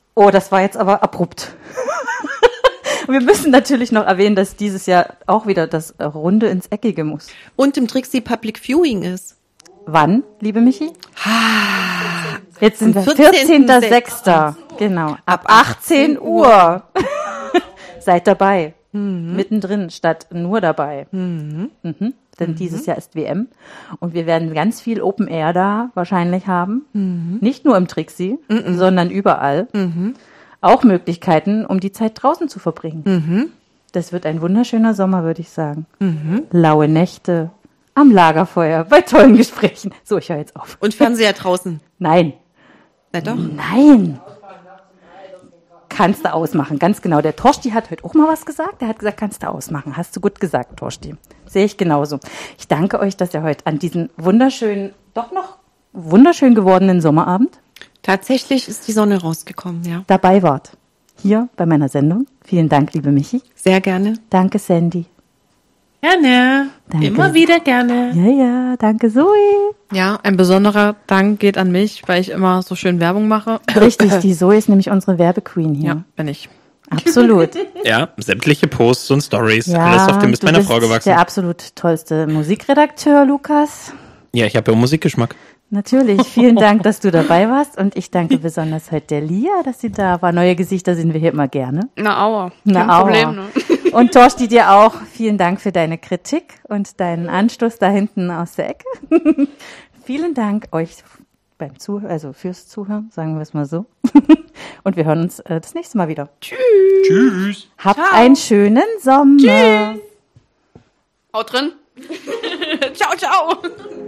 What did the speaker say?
Oh, das war jetzt aber abrupt. Wir müssen natürlich noch erwähnen, dass dieses Jahr auch wieder das Runde ins Eckige muss. Und im Trixie Public Viewing ist. Wann, liebe Michi? Jetzt sind wir 14.06. Genau, ab 18 Uhr. Seid dabei. Mittendrin statt nur dabei. Denn dieses Jahr ist WM und wir werden ganz viel Open Air da wahrscheinlich haben. Nicht nur im Trixie, sondern überall. Auch Möglichkeiten, um die Zeit draußen zu verbringen. Das wird ein wunderschöner Sommer, würde ich sagen. Laue Nächte am Lagerfeuer, bei tollen Gesprächen. So, ich höre jetzt auf. Und Fernseher draußen. Nein. Na doch. Nein. Kannst du ausmachen, ganz genau. Der Torsti hat heute auch mal was gesagt. Der hat gesagt, kannst du ausmachen. Hast du gut gesagt, Torsti. Sehe ich genauso. Ich danke euch, dass ihr heute an diesem wunderschönen, doch noch wunderschön gewordenen Sommerabend Tatsächlich ist die Sonne rausgekommen, ja. dabei wart. Hier bei meiner Sendung. Vielen Dank, liebe Michi. Sehr gerne. Danke, Sandy. Gerne. Danke. Immer wieder gerne. Ja, danke, Zoe. Ja, ein besonderer Dank geht an mich, weil ich immer so schön Werbung mache. Richtig, die Zoe ist nämlich unsere Werbequeen hier. Ja, bin ich. Absolut. Ja, sämtliche Posts und Stories. Ja, Alles auf dem ist du meiner bist Frau gewachsen. der absolut tollste Musikredakteur, Lukas. Ja, ich habe ja Musikgeschmack. Natürlich, vielen Dank, dass du dabei warst und ich danke besonders heute der Lia, dass sie da war. Neue Gesichter sind wir hier immer gerne. Na, aua. Na, Kein aua. Problem, ne? Und Torsti, dir auch vielen Dank für deine Kritik und deinen Anstoß da hinten aus der Ecke. Vielen Dank euch fürs Zuhören, sagen wir es mal so. Und wir hören uns das nächste Mal wieder. Tschüss. Habt einen schönen Sommer. Haut drin. Ciao, ciao.